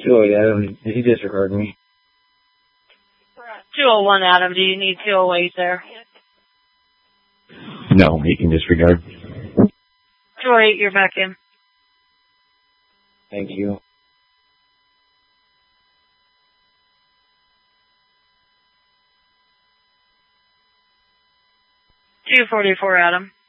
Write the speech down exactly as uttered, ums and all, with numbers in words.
two oh eight, Adam, did he disregard me? two oh one, Adam, do you need two oh eight there? No, he can disregard. two oh eight, you're back in. Thank you. two forty-four, Adam.